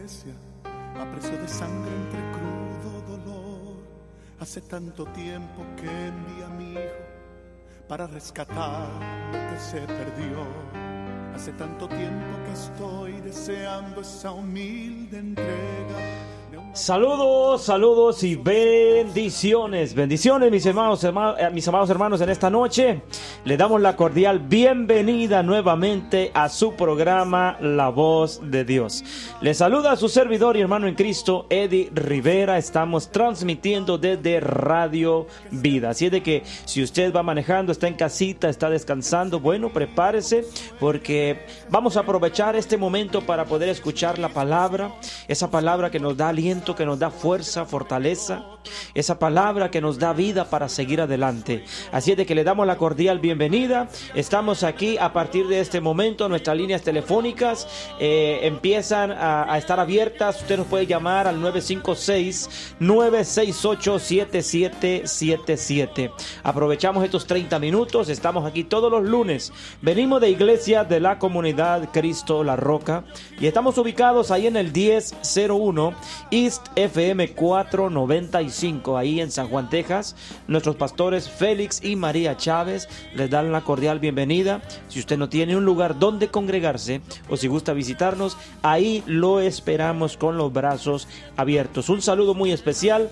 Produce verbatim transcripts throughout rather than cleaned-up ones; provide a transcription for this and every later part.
A precio de sangre entre crudo dolor, hace tanto tiempo que envía a mi hijo para rescatar lo que se perdió. Hace tanto tiempo que estoy deseando esa humilde entrega. Saludos, saludos y bendiciones, bendiciones mis hermanos, hermanos, mis amados hermanos en esta noche. Le damos la cordial bienvenida nuevamente a su programa La Voz de Dios. Le saluda a su servidor y hermano en Cristo, Eddie Rivera. Estamos transmitiendo desde Radio Vida. Así es de que si usted va manejando, está en casita, está descansando, bueno, prepárese porque vamos a aprovechar este momento para poder escuchar la palabra, esa palabra que nos da aliento, que nos da fuerza, fortaleza, esa palabra que nos da vida para seguir adelante. Así es de que le damos la cordial bienvenida. Estamos aquí a partir de este momento. Nuestras líneas telefónicas eh, empiezan a, a estar abiertas. Usted nos puede llamar al nueve cinco seis, nueve seis ocho, siete siete siete siete. Aprovechamos estos treinta minutos. Estamos aquí todos los lunes. Venimos de Iglesia de la Comunidad Cristo La Roca y estamos ubicados ahí en el diez cero uno East F M cuatrocientos noventa y cinco, ahí en San Juan, Texas. Nuestros pastores Félix y María Chávez les dan la cordial bienvenida. Si usted no tiene un lugar donde congregarse o si gusta visitarnos, ahí lo esperamos con los brazos abiertos. Un saludo muy especial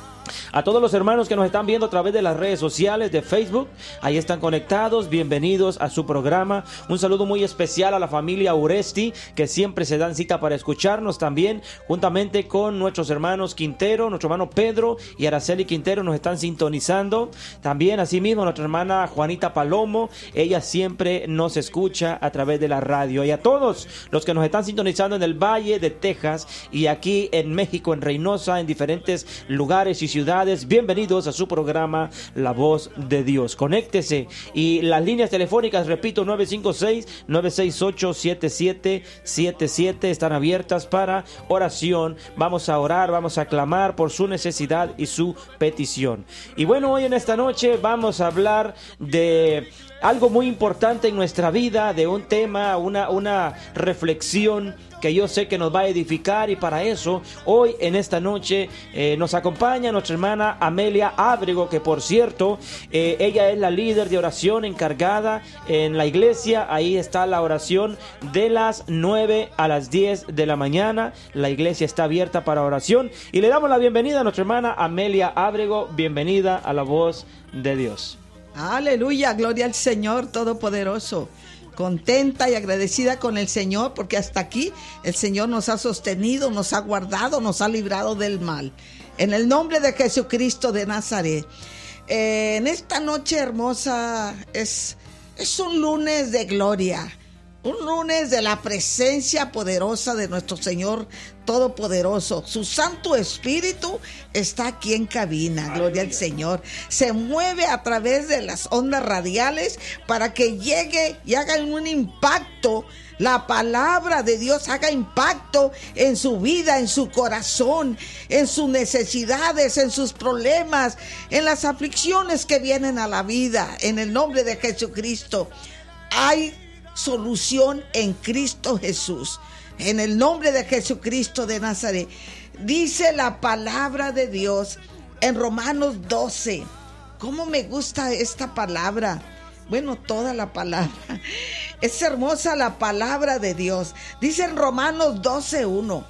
a todos los hermanos que nos están viendo a través de las redes sociales de Facebook. Ahí están conectados, bienvenidos a su programa. Un saludo muy especial a la familia Uresti, que siempre se dan cita para escucharnos también, juntamente con nuestros hermanos Quintero, nuestro hermano Pedro y Araceli Quintero nos están sintonizando. También asimismo nuestra hermana Juanita Palomo, ella siempre nos escucha a través de la radio. Y a todos los que nos están sintonizando en el Valle de Texas y aquí en México, en Reynosa, en diferentes lugares y ciudades, bienvenidos a su programa La Voz de Dios. Conéctese y las líneas telefónicas, repito, nueve cinco seis, nueve seis ocho, siete siete siete siete están abiertas para oración. Vamos a orar, vamos a clamar por su necesidad y su petición. Y bueno, hoy en esta noche vamos a hablar de algo muy importante en nuestra vida, de un tema, una, una reflexión que yo sé que nos va a edificar, y para eso hoy en esta noche eh, nos acompaña nuestra hermana Amelia Ábrego, que por cierto eh, ella es la líder de oración encargada en la iglesia. Ahí está la oración de las nueve a las diez de la mañana. La iglesia está abierta para oración y le damos la bienvenida a nuestra hermana Amelia Ábrego. Bienvenida a La Voz de Dios. Aleluya, gloria al Señor Todopoderoso. Contenta y agradecida con el Señor porque hasta aquí el Señor nos ha sostenido, nos ha guardado, nos ha librado del mal. En el nombre de Jesucristo de Nazaret. Eh, en esta noche hermosa es, es un lunes de gloria. Un lunes de la presencia poderosa de nuestro Señor Todopoderoso. Su Santo Espíritu está aquí en cabina, gloria al Señor. Se mueve a través de las ondas radiales para que llegue y haga un impacto. La palabra de Dios haga impacto en su vida, en su corazón, en sus necesidades, en sus problemas, en las aflicciones que vienen a la vida. En el nombre de Jesucristo hay solución en Cristo Jesús. En el nombre de Jesucristo de Nazaret. Dice la palabra de Dios en Romanos doce. ¿Cómo me gusta esta palabra? Bueno, toda la palabra. Es hermosa la palabra de Dios. Dice en Romanos doce uno.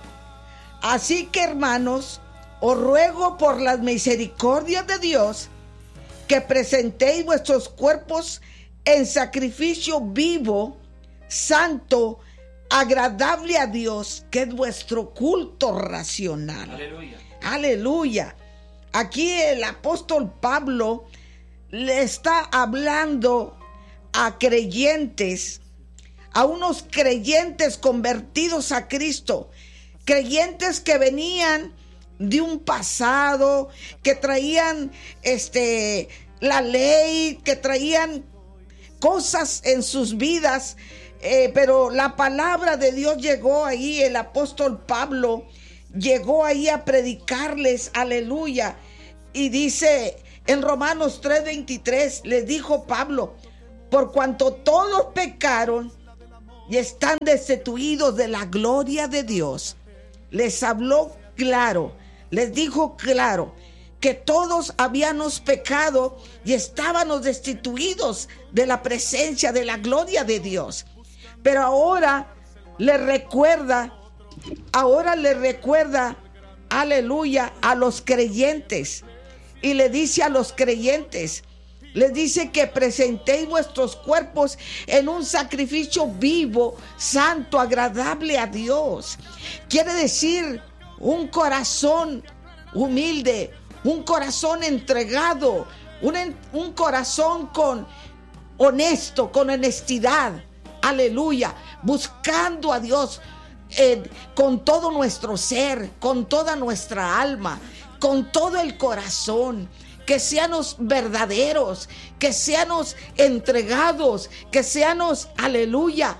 Así que, hermanos, os ruego por las misericordias de Dios que presentéis vuestros cuerpos en sacrificio vivo, santo, agradable a Dios, que es vuestro culto racional. Aleluya. Aleluya. Aquí el apóstol Pablo le está hablando a creyentes, a unos creyentes convertidos a Cristo, creyentes que venían de un pasado, que traían este la ley, que traían cosas en sus vidas, eh, pero la palabra de Dios llegó ahí. El apóstol Pablo llegó ahí a predicarles, aleluya, y dice en Romanos tres veintitrés, les dijo Pablo: por cuanto todos pecaron y están destituidos de la gloria de Dios, les habló claro, les dijo claro que todos habíamos pecado y estábamos destituidos de la presencia, de la gloria de Dios. Pero ahora le recuerda, ahora le recuerda, aleluya, a los creyentes. Y le dice a los creyentes, les dice que presentéis vuestros cuerpos en un sacrificio vivo, santo, agradable a Dios. Quiere decir un corazón humilde, un corazón entregado, un, un corazón con honesto, con honestidad, aleluya, buscando a Dios eh, con todo nuestro ser, con toda nuestra alma, con todo el corazón. Que seamos verdaderos, que seamos entregados, que seamos, aleluya,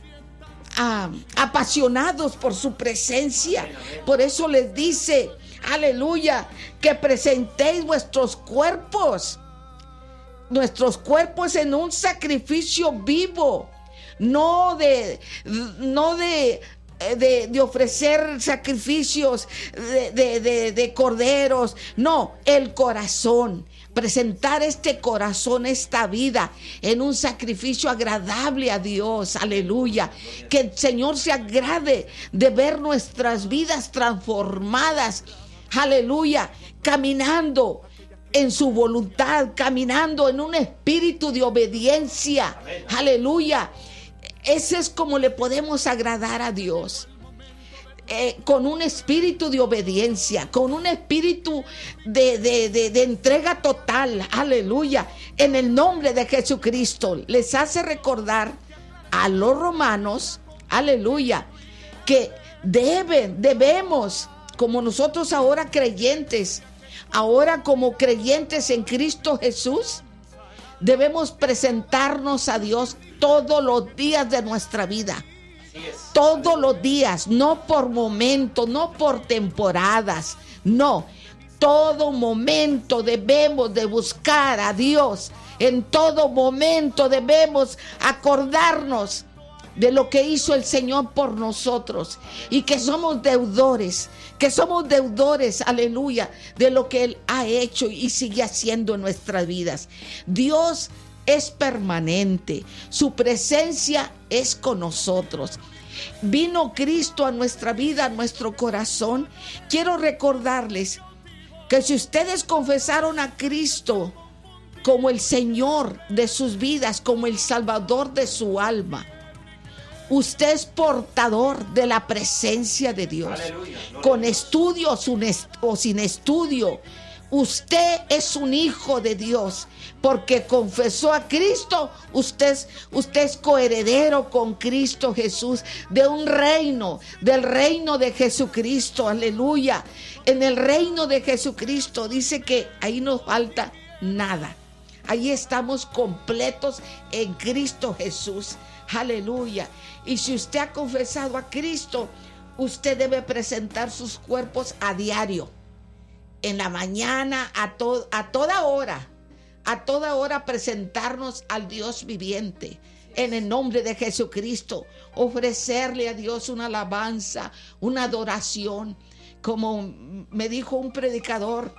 ah, apasionados por su presencia. Por eso les dice, aleluya, que presentéis vuestros cuerpos, nuestros cuerpos en un sacrificio vivo, no de, no de, de, de ofrecer sacrificios de, de, de, de corderos, no, el corazón. Presentar este corazón, esta vida en un sacrificio agradable a Dios, aleluya. Que el Señor se agrade de ver nuestras vidas transformadas, aleluya, caminando en su voluntad, caminando en un espíritu de obediencia, aleluya. Ese es como le podemos agradar a Dios. Eh, con un espíritu de obediencia, con un espíritu de, de, de, de entrega total, aleluya, en el nombre de Jesucristo. Les hace recordar a los romanos, aleluya, que deben, debemos, como nosotros ahora creyentes, ahora como creyentes en Cristo Jesús, debemos presentarnos a Dios todos los días de nuestra vida. Todos los días, no por momentos, no por temporadas, no. Todo momento debemos de buscar a Dios. En todo momento debemos acordarnos de lo que hizo el Señor por nosotros y que somos deudores, que somos deudores, aleluya, de lo que Él ha hecho y sigue haciendo en nuestras vidas. Dios es permanente, su presencia es con nosotros. Vino Cristo a nuestra vida, a nuestro corazón. Quiero recordarles que si ustedes confesaron a Cristo como el Señor de sus vidas, como el Salvador de su alma, usted es portador de la presencia de Dios. Aleluya. Con estudio o sin estudio, usted es un hijo de Dios, porque confesó a Cristo. Usted, usted es coheredero con Cristo Jesús de un reino, del reino de Jesucristo, aleluya. En el reino de Jesucristo dice que ahí no falta nada. Ahí estamos completos en Cristo Jesús, aleluya. Y si usted ha confesado a Cristo, usted debe presentar sus cuerpos a diario. En la mañana, a, to- a toda hora, a toda hora presentarnos al Dios viviente, en el nombre de Jesucristo, ofrecerle a Dios una alabanza, una adoración, como me dijo un predicador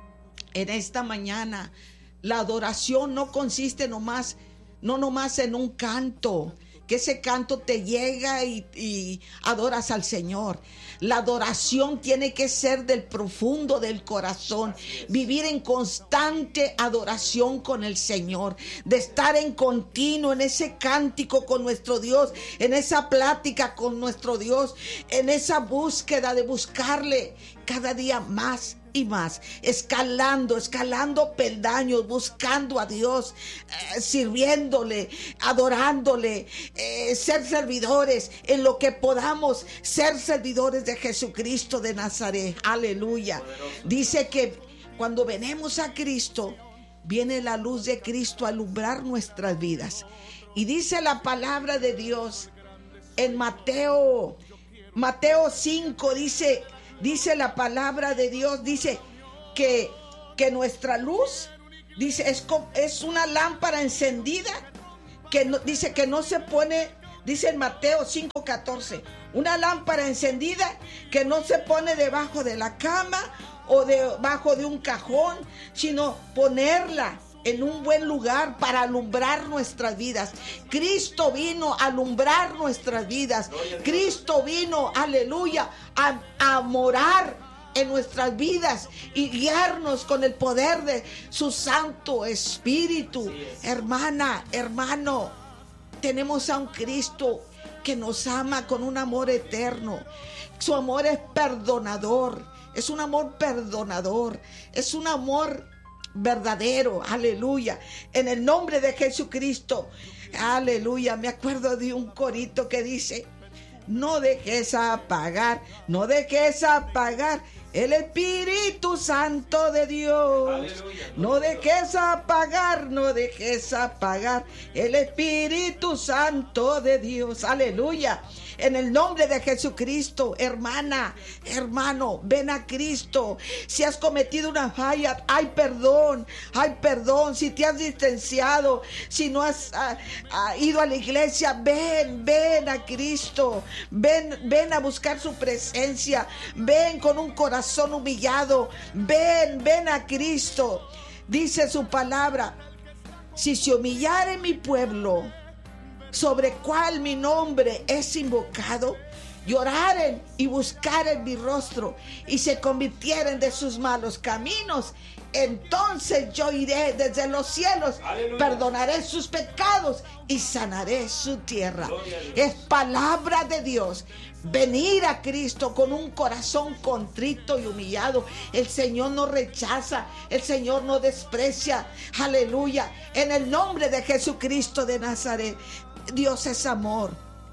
en esta mañana. La adoración no consiste nomás, no nomás en un canto, que ese canto te llega y, y adoras al Señor. La adoración tiene que ser del profundo del corazón, vivir en constante adoración con el Señor, de estar en continuo, en ese cántico con nuestro Dios, en esa plática con nuestro Dios, en esa búsqueda de buscarle cada día más y más, escalando, escalando peldaños, buscando a Dios, eh, sirviéndole, adorándole, eh, ser servidores en lo que podamos, ser servidores de Jesucristo de Nazaret, aleluya. Dice que cuando venimos a Cristo, viene la luz de Cristo a alumbrar nuestras vidas. Y dice la palabra de Dios en Mateo, Mateo cinco, dice... Dice la palabra de Dios, dice que, que nuestra luz, dice, es, es una lámpara encendida, que no, dice que no se pone Dice en Mateo cinco catorce, una lámpara encendida que no se pone debajo de la cama o debajo de un cajón, sino ponerla en un buen lugar para alumbrar nuestras vidas. Cristo vino a alumbrar nuestras vidas. Cristo vino, aleluya, a, a morar en nuestras vidas y guiarnos con el poder de su Santo Espíritu. Hermana, hermano, tenemos a un Cristo que nos ama con un amor eterno. Su amor es perdonador, es un amor perdonador, es un amor verdadero, aleluya. En el nombre de Jesucristo, aleluya. Me acuerdo de un corito que dice: no dejes apagar, no dejes apagar el Espíritu Santo de Dios. Aleluya. No dejes apagar, no dejes apagar el Espíritu Santo de Dios. Aleluya. En el nombre de Jesucristo, hermana, hermano, ven a Cristo. Si has cometido una falla, hay perdón, hay perdón. Si te has distanciado, si no has ah, ah, ido a la iglesia, ven, ven a Cristo. Ven, ven a buscar su presencia. Ven con un corazón humillado. Ven, ven a Cristo. Dice su palabra: si se humillare mi pueblo, sobre cual mi nombre es invocado, lloraren y buscaren mi rostro y se convirtieren de sus malos caminos, entonces yo iré desde los cielos, aleluya, perdonaré sus pecados y sanaré su tierra. Es palabra de Dios. Venir a Cristo con un corazón contrito y humillado. El Señor no rechaza, el Señor no desprecia. Aleluya. En el nombre de Jesucristo de Nazaret. Dios es amor.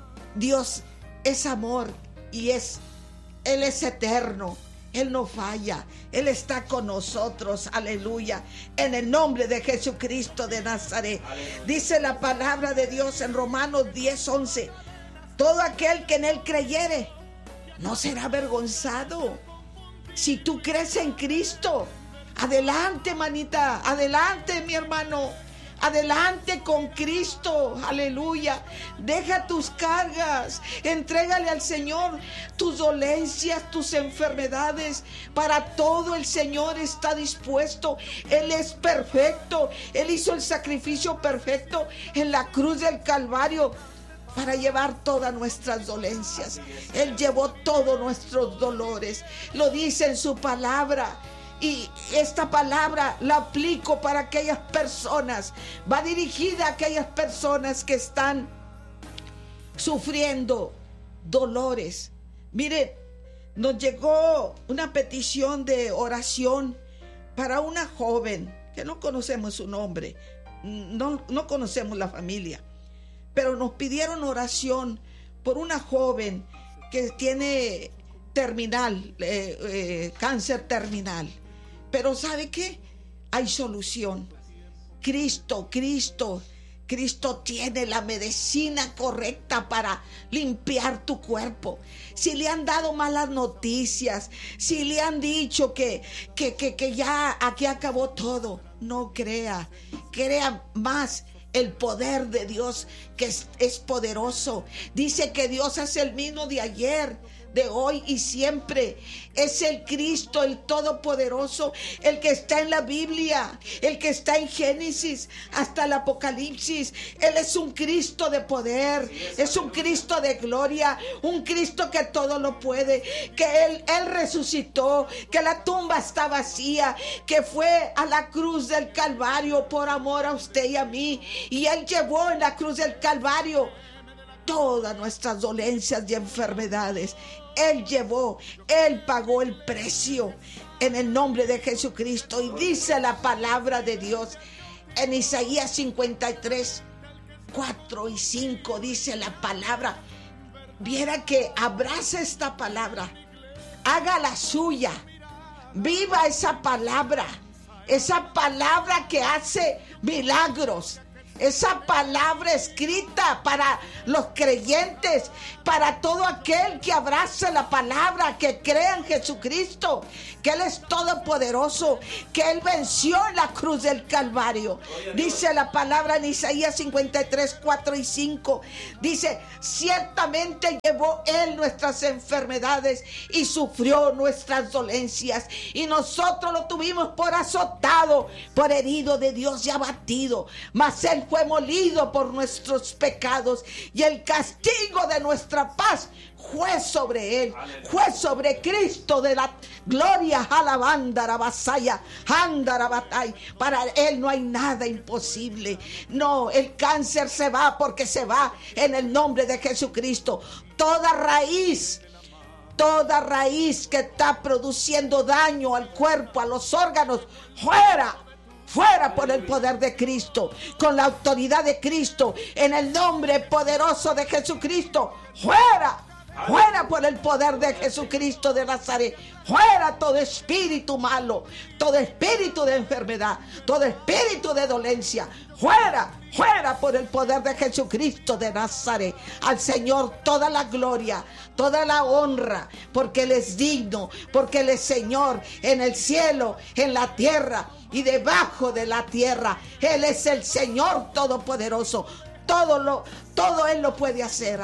Dios es amor y es Él es eterno. Él no falla. Él está con nosotros. Aleluya. En el nombre de Jesucristo de Nazaret. Aleluya. Dice la palabra de Dios en Romanos diez once. Todo aquel que en Él creyere no será avergonzado. Si tú crees en Cristo, adelante, manita. Adelante, mi hermano. Adelante con Cristo, aleluya. Deja tus cargas, entrégale al Señor tus dolencias, tus enfermedades. Para todo el Señor está dispuesto. Él es perfecto. Él hizo el sacrificio perfecto en la cruz del Calvario para llevar todas nuestras dolencias. Él llevó todos nuestros dolores. Lo dice en su palabra. Y esta palabra la aplico para aquellas personas, va dirigida a aquellas personas que están sufriendo dolores. Miren, nos llegó una petición de oración para una joven que no conocemos su nombre, no, no conocemos la familia, pero nos pidieron oración por una joven que tiene terminal, eh, eh, cáncer terminal. Pero ¿sabe qué? Hay solución. Cristo, Cristo, Cristo tiene la medicina correcta para limpiar tu cuerpo. Si le han dado malas noticias, si le han dicho que, que, que, que ya aquí acabó todo, no crea, crea más. El poder de Dios que es, es poderoso. Dice que Dios es el mismo de ayer, de hoy y siempre. Es el Cristo, el Todopoderoso, el que está en la Biblia, el que está en Génesis hasta el Apocalipsis. Él es un Cristo de poder, es un Cristo de gloria, un Cristo que todo lo puede, que Él, Él resucitó, que la tumba está vacía, que fue a la cruz del Calvario por amor a usted y a mí. Y Él llevó en la cruz del Calvario todas nuestras dolencias y enfermedades. Él llevó, Él pagó el precio en el nombre de Jesucristo. Y dice la palabra de Dios en Isaías cincuenta y tres, cuatro y cinco, dice la palabra. Viera que abraza esta palabra, haga la suya, viva esa palabra, esa palabra que hace milagros, esa palabra escrita para los creyentes, para todo aquel que abrace la palabra, que crea en Jesucristo, que Él es todopoderoso, que Él venció en la cruz del Calvario. Dice la palabra en Isaías cincuenta y tres, cuatro y cinco, dice: ciertamente llevó Él nuestras enfermedades y sufrió nuestras dolencias, y nosotros lo tuvimos por azotado, por herido de Dios y abatido, mas Él fue molido por nuestros pecados, y el castigo de nuestra paz fue sobre Él, fue sobre Cristo de la gloria. Alabandara basaya, andara batay. Para Él no hay nada imposible. No, el cáncer se va porque se va en el nombre de Jesucristo. Toda raíz, toda raíz que está produciendo daño al cuerpo, a los órganos, fuera. Fuera por el poder de Cristo, con la autoridad de Cristo, en el nombre poderoso de Jesucristo. Fuera, fuera por el poder de Jesucristo de Nazaret. Fuera todo espíritu malo, todo espíritu de enfermedad, todo espíritu de dolencia. Fuera, fuera por el poder de Jesucristo de Nazaret. Al Señor toda la gloria, toda la honra, porque Él es digno, porque Él es Señor en el cielo, en la tierra y debajo de la tierra. Él es el Señor todopoderoso. Todo lo, todo Él lo puede hacer.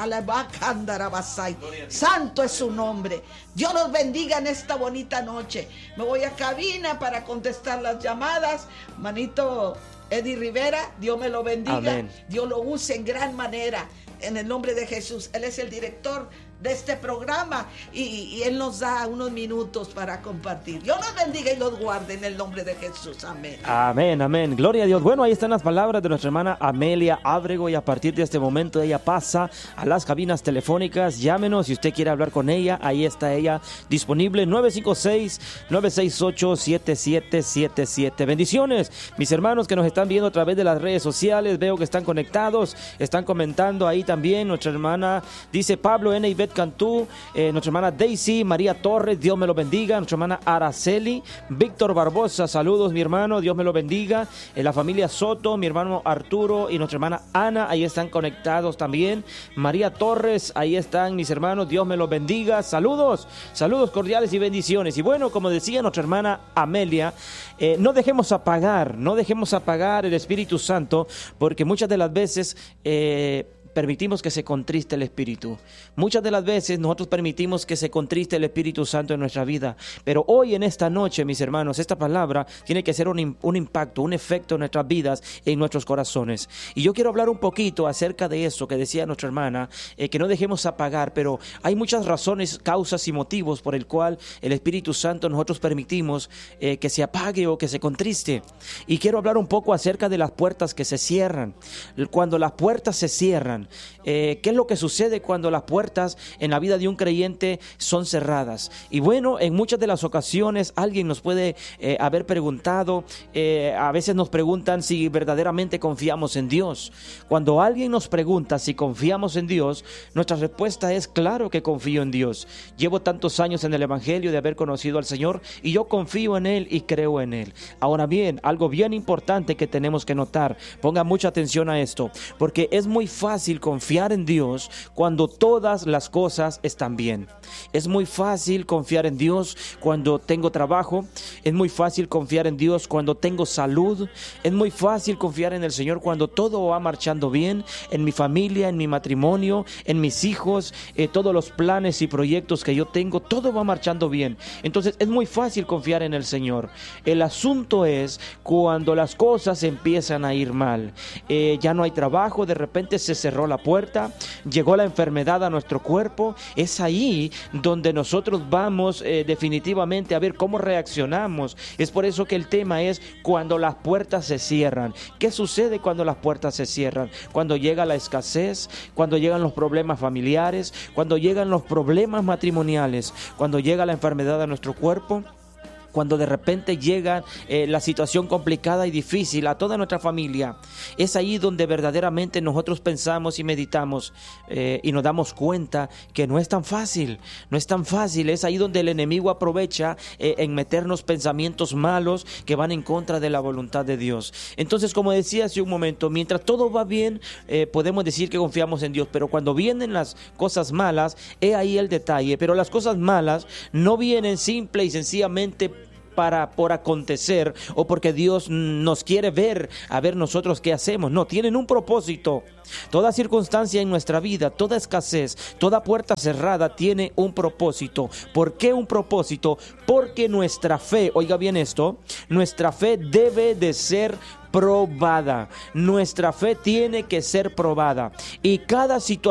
Santo es su nombre. Dios los bendiga en esta bonita noche. Me voy a cabina para contestar las llamadas. Manito Eddie Rivera, Dios me lo bendiga. Amén. Dios lo use en gran manera. En el nombre de Jesús. Él es el director de este programa y, y Él nos da unos minutos para compartir. Dios nos bendiga y los guarde en el nombre de Jesús. Amén. Amén, amén. Gloria a Dios. Bueno, ahí están las palabras de nuestra hermana Amelia Ábrego, y a partir de este momento ella pasa a las cabinas telefónicas. Llámenos si usted quiere hablar con ella. Ahí está ella disponible, nueve cinco seis, nueve seis ocho, siete siete siete siete. Bendiciones, mis hermanos que nos están viendo a través de las redes sociales. Veo que están conectados, están comentando ahí también. Nuestra hermana dice Pablo N. Ivette Cantú, eh, nuestra hermana Daisy, María Torres, Dios me lo bendiga. Nuestra hermana Araceli, Víctor Barbosa, saludos mi hermano, Dios me lo bendiga. Eh, la familia Soto, mi hermano Arturo y nuestra hermana Ana, ahí están conectados también. María Torres, ahí están mis hermanos, Dios me lo bendiga. Saludos, saludos cordiales y bendiciones. Y bueno, como decía nuestra hermana Amelia, eh, no dejemos apagar, no dejemos apagar el Espíritu Santo, porque muchas de las veces eh, permitimos que se contriste el Espíritu. Muchas de las veces nosotros permitimos que se contriste el Espíritu Santo en nuestra vida. Pero hoy en esta noche, mis hermanos, esta palabra tiene que ser un, un impacto, un efecto en nuestras vidas, en nuestros corazones. Y yo quiero hablar un poquito acerca de eso que decía nuestra hermana, eh, que no dejemos apagar, pero hay muchas razones, causas y motivos por el cual el Espíritu Santo nosotros permitimos eh, que se apague o que se contriste. Y quiero hablar un poco acerca de las puertas que se cierran. Cuando las puertas se cierran, Eh, ¿qué es lo que sucede cuando las puertas en la vida de un creyente son cerradas? Y bueno, en muchas de las ocasiones alguien nos puede eh, haber preguntado, eh, a veces nos preguntan si verdaderamente confiamos en Dios. Cuando alguien nos pregunta si confiamos en Dios, nuestra respuesta es claro que confío en Dios. Llevo tantos años en el Evangelio de haber conocido al Señor y yo confío en Él y creo en Él. Ahora bien, algo bien importante que tenemos que notar, ponga mucha atención a esto, porque es muy fácil confiar en Dios cuando todas las cosas están bien. Es muy fácil confiar en Dios cuando tengo trabajo. Es muy fácil confiar en Dios cuando tengo salud. Es muy fácil confiar en el Señor cuando todo va marchando bien, en mi familia, en mi matrimonio, en mis hijos, eh, todos los planes y proyectos que yo tengo, todo va marchando bien. Entonces es muy fácil confiar en el Señor. El asunto es cuando las cosas empiezan a ir mal. Eh, ya no hay trabajo, de repente se cerró la puerta, llegó la enfermedad a nuestro cuerpo. Es ahí donde nosotros vamos eh, definitivamente a ver cómo reaccionamos. Es por eso que el tema es cuando las puertas se cierran. ¿Qué sucede cuando las puertas se cierran? Cuando llega la escasez, cuando llegan los problemas familiares, cuando llegan los problemas matrimoniales, cuando llega la enfermedad a nuestro cuerpo. Cuando de repente llega eh, la situación complicada y difícil a toda nuestra familia, es ahí donde verdaderamente nosotros pensamos y meditamos eh, y nos damos cuenta que no es tan fácil, no es tan fácil. Es ahí donde el enemigo aprovecha eh, en meternos pensamientos malos que van en contra de la voluntad de Dios. Entonces, como decía hace un momento, mientras todo va bien, eh, podemos decir que confiamos en Dios, pero cuando vienen las cosas malas, he ahí el detalle. Pero las cosas malas no vienen simple y sencillamente para por acontecer o porque Dios nos quiere ver a ver nosotros qué hacemos. No, tienen un propósito. Toda circunstancia en nuestra vida, toda escasez, toda puerta cerrada tiene un propósito. ¿Por qué un propósito? Porque nuestra fe, oiga bien esto, nuestra fe debe de ser probada. Nuestra fe tiene que ser probada y cada situación